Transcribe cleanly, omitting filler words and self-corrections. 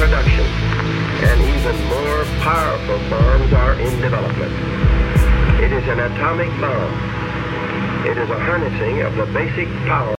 production, and even more powerful bombs are in development. It is an atomic bomb. It is a harnessing of the basic power